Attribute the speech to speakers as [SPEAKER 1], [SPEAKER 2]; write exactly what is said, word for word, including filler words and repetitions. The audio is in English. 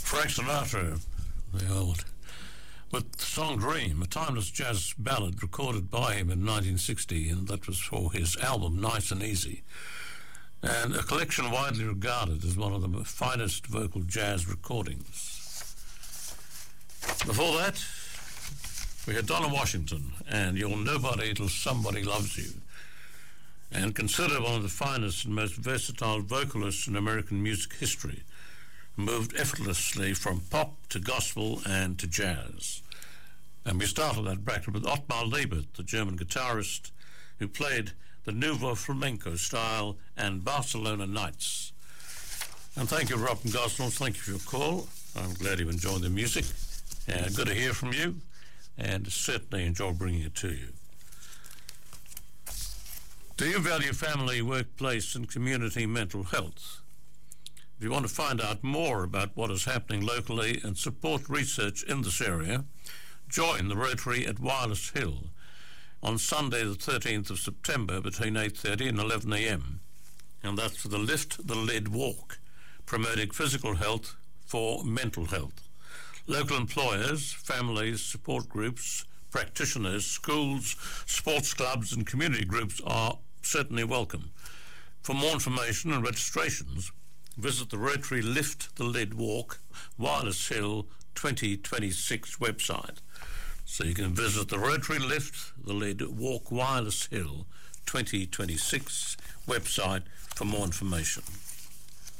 [SPEAKER 1] Frank Sinatra, the old, with the song Dream, a timeless jazz ballad recorded by him in nineteen sixty, and that was for his album Nice and Easy, and a collection widely regarded as one of the finest vocal jazz recordings. Before that, we had Donna Washington and You're Nobody Till Somebody Loves You, and considered one of the finest and most versatile vocalists in American music history, moved effortlessly from pop to gospel and to jazz. And we started that bracket with Ottmar Liebert, the German guitarist who played the Nouveau Flamenco style and Barcelona Nights. And thank you, Rob and Gosnells. Thank you for your call. I'm glad you enjoyed the music. Uh, good to hear from you, and certainly enjoy bringing it to you. Do you value family, workplace and community mental health? If you want to find out more about what is happening locally and support research in this area, join the Rotary at Wireless Hill on Sunday the thirteenth of September between eight thirty and eleven a m, and that's for the Lift the Lid Walk, promoting physical health for mental health. Local employers, families, support groups, practitioners, schools, sports clubs and community groups are certainly welcome. For more information and registrations, visit the Rotary Lift the Lid Walk Wireless Hill twenty twenty-six website. So you can visit the Rotary Lift the Lid Walk Wireless Hill twenty twenty-six website for more information.